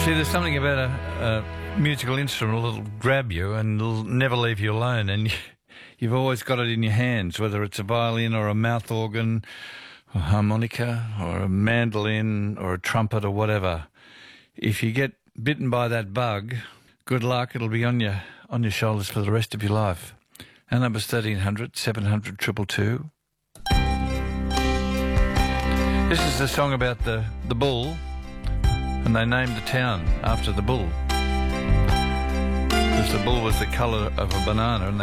See, there's something about a musical instrument that'll grab you and it'll never leave you alone, and you've always got it in your hands, whether it's a violin or a mouth organ, a harmonica or a mandolin or a trumpet or whatever. If you get bitten by that bug, good luck, it'll be on your shoulders for the rest of your life. Our number's 1300 700 222. This is a song about the bull, and they named the town after the bull, because the bull was the colour of a banana, and